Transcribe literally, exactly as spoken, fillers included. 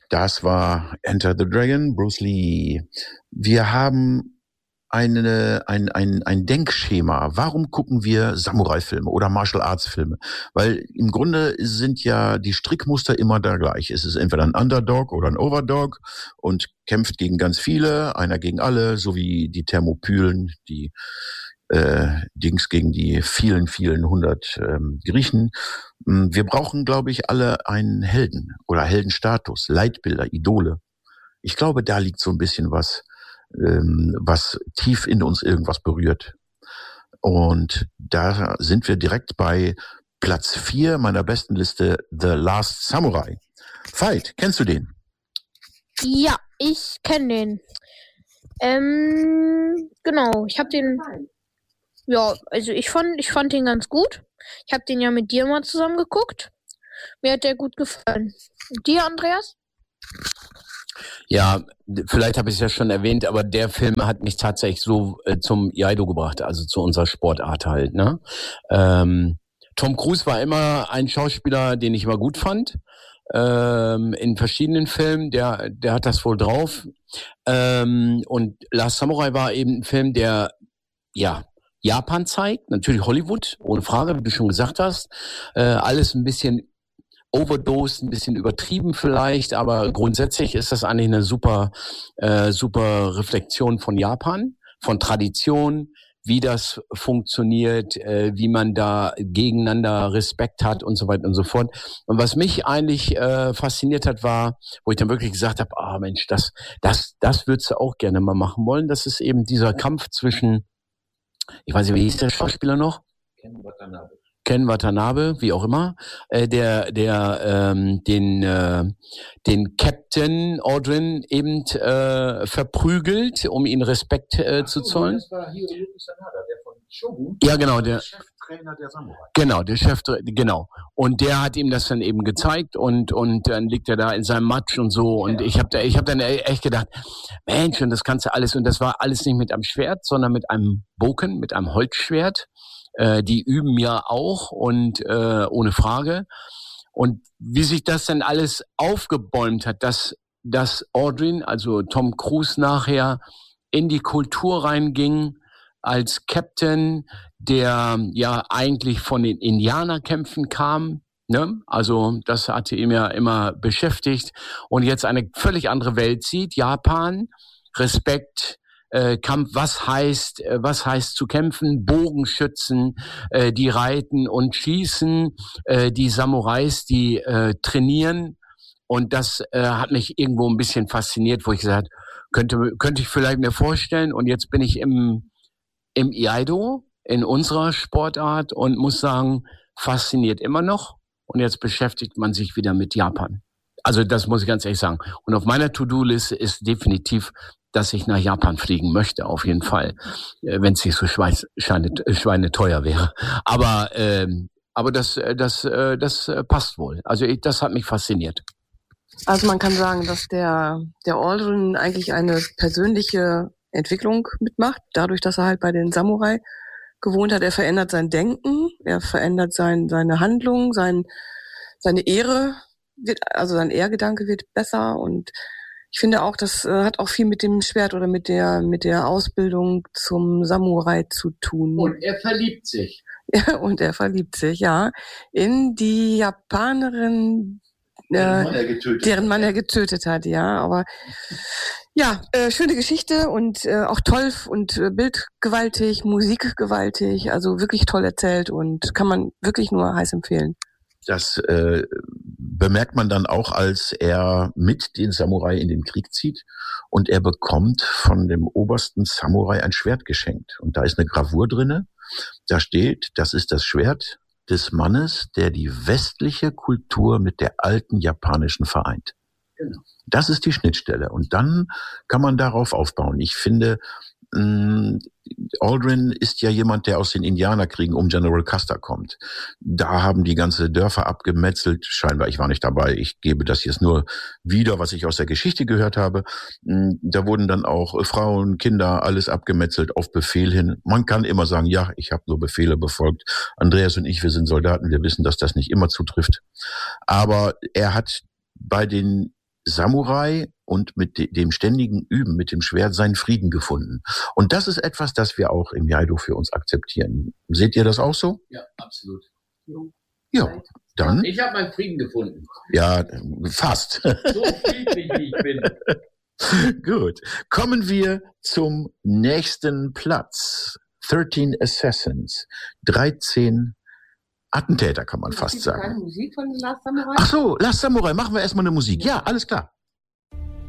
Das war Enter the Dragon, Bruce Lee. Wir haben eine, ein, ein, ein Denkschema. Warum gucken wir Samurai-Filme oder Martial-Arts-Filme? Weil im Grunde sind ja die Strickmuster immer da gleich. Es ist entweder ein Underdog oder ein Overdog und kämpft gegen ganz viele, einer gegen alle, so wie die Thermopylen, die äh, Dings gegen die vielen, vielen hundert ähm, Griechen. Wir brauchen, glaube ich, alle einen Helden oder Heldenstatus, Leitbilder, Idole. Ich glaube, da liegt so ein bisschen was, ähm, was tief in uns irgendwas berührt. Und da sind wir direkt bei Platz vier meiner besten Liste, The Last Samurai. Veit, kennst du den? Ja, ich kenne den. Ähm, genau, ich habe den, ja, also ich fand, ich fand den ganz gut. Ich habe den ja mit dir mal zusammen geguckt. Mir hat der gut gefallen. Und dir, Andreas? Ja, vielleicht habe ich es ja schon erwähnt, aber der Film hat mich tatsächlich so äh, zum Iaido gebracht, also zu unserer Sportart halt. Ne? Ähm, Tom Cruise war immer ein Schauspieler, den ich immer gut fand. Ähm, in verschiedenen Filmen, der der hat das wohl drauf. Ähm, und Last Samurai war eben ein Film, der ja Japan zeigt, natürlich Hollywood, ohne Frage, wie du schon gesagt hast. Äh, alles ein bisschen overdosed, ein bisschen übertrieben vielleicht, aber grundsätzlich ist das eigentlich eine super, äh, super Reflexion von Japan, von Tradition, wie das funktioniert, äh, wie man da gegeneinander Respekt hat und so weiter und so fort. Und was mich eigentlich äh, fasziniert hat, war, wo ich dann wirklich gesagt habe, ah Mensch, das, das, das würdest du auch gerne mal machen wollen. Das ist eben dieser Kampf zwischen, ich weiß nicht, wie hieß der Schauspieler noch? Ken Watanabe. Ken Watanabe, wie auch immer, äh, der der ähm, den äh, den Captain Aldrin eben äh, verprügelt, um ihm Respekt äh, zu zollen. Das war Hiroyuki Sanada, der von Shogun. Ja, genau, der, der Cheftrainer der Samurai. Genau, der Chef, genau. Und der hat ihm das dann eben gezeigt und und dann liegt er da in seinem Matsch und so. Und ja. ich habe da, ich habe dann echt gedacht, Mensch, und das kannst du alles. Und das war alles nicht mit einem Schwert, sondern mit einem Boken, mit einem Holzschwert. Äh, die üben ja auch und äh, ohne Frage. Und wie sich das dann alles aufgebäumt hat, dass, dass Aldrin, also Tom Cruise nachher in die Kultur reinging als Captain, der ja eigentlich von den Indianerkämpfen kam. Ne? Also das hatte ihn ja immer beschäftigt und jetzt eine völlig andere Welt sieht. Japan, Respekt, Äh, Kampf, was heißt, äh, was heißt zu kämpfen, Bogenschützen, äh, die reiten und schießen, äh, die Samurais, die äh, trainieren. Und das äh, hat mich irgendwo ein bisschen fasziniert, wo ich gesagt könnte, könnte ich vielleicht mir vorstellen. Und jetzt bin ich im, im Iaido, in unserer Sportart und muss sagen, fasziniert immer noch. Und jetzt beschäftigt man sich wieder mit Japan. Also das muss ich ganz ehrlich sagen. Und auf meiner To-Do-Liste ist definitiv, dass ich nach Japan fliegen möchte, auf jeden Fall, wenn es nicht so schweine, schweineteuer wäre. Aber ähm, aber das das das passt wohl. Also ich, das hat mich fasziniert. Also man kann sagen, dass der der Aldrin eigentlich eine persönliche Entwicklung mitmacht, dadurch, dass er halt bei den Samurai gewohnt hat. Er verändert sein Denken, er verändert sein seine Handlung, sein seine Ehre wird, also sein Ehrgedanke wird besser und ich finde auch, das äh, hat auch viel mit dem Schwert oder mit der mit der Ausbildung zum Samurai zu tun. Und er verliebt sich. Ja, und er verliebt sich, ja, in die Japanerin, äh, deren Mann er getötet, deren Mann er getötet hat, ja. Aber ja, äh, schöne Geschichte und äh, auch toll und äh, bildgewaltig, musikgewaltig, also wirklich toll erzählt und kann man wirklich nur heiß empfehlen. Das äh, bemerkt man dann auch, als er mit den Samurai in den Krieg zieht und er bekommt von dem obersten Samurai ein Schwert geschenkt. Und da ist eine Gravur drinne. Da steht, das ist das Schwert des Mannes, der die westliche Kultur mit der alten japanischen vereint. Genau. Das ist die Schnittstelle. Und dann kann man darauf aufbauen. Ich finde, mh, Aldrin ist ja jemand, der aus den Indianerkriegen um General Custer kommt. Da haben die ganze Dörfer abgemetzelt. Scheinbar, ich war nicht dabei. Ich gebe das jetzt nur wieder, was ich aus der Geschichte gehört habe. Da wurden dann auch Frauen, Kinder, alles abgemetzelt auf Befehl hin. Man kann immer sagen, ja, ich habe nur Befehle befolgt. Andreas und ich, wir sind Soldaten. Wir wissen, dass das nicht immer zutrifft. Aber er hat bei den Samurai und mit de- dem ständigen Üben mit dem Schwert seinen Frieden gefunden. Und das ist etwas, das wir auch im Jaido für uns akzeptieren. Seht ihr das auch so? Ja, absolut. Ja, dann. Ich habe meinen Frieden gefunden. Ja, fast. So friedlich, wie ich bin. Gut. Kommen wir zum nächsten Platz. dreizehn Assassins. dreizehn Attentäter, kann man fast Es gibt keine sagen. Musik von Last Samurai? Ach so, Last Samurai, machen wir erstmal eine Musik. Ja, alles klar.